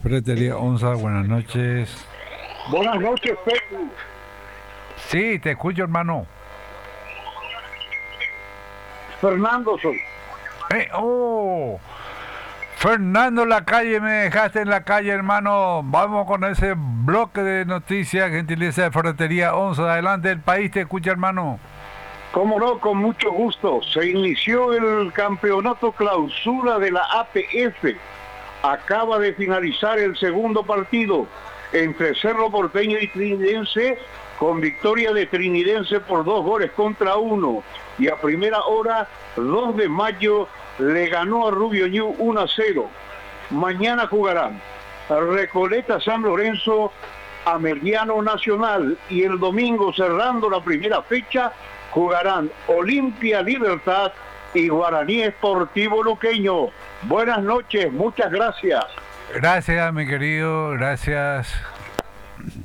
Ferretería Onza, buenas noches. Buenas noches, Pedro. Sí, te escucho, hermano. Fernando soy. ¡Oh! Fernando Lacalle, me dejaste en la calle, hermano. Vamos con ese bloque de noticias, gentileza de Ferretería Onza. Adelante, el país te escucha, hermano. Cómo no, con mucho gusto. Se inició el campeonato clausura de la APF. Acaba de finalizar el segundo partido entre Cerro Porteño y Trinidense, con victoria de Trinidense por 2-1. Y a primera hora, 2 de mayo, le ganó a Rubio Ñu 1-0. Mañana jugarán Recoleta San Lorenzo, Ameriano Nacional, y el domingo, cerrando la primera fecha, jugarán Olimpia Libertad y Guaraní Esportivo Luqueño. Buenas noches, muchas gracias. Gracias, mi querido, gracias.